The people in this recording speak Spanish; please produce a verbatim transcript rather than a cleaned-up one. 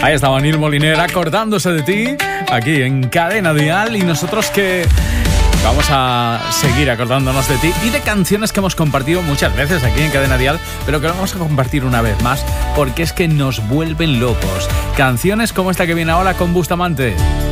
Ahí estaba Neil Moliner acordándose de ti, aquí en Cadena Dial, y nosotros que vamos a seguir acordándonos de ti y de canciones que hemos compartido muchas veces aquí en Cadena Dial, pero que lo vamos a compartir una vez más porque es que nos vuelven locos. Canciones como esta que viene ahora con Bustamante.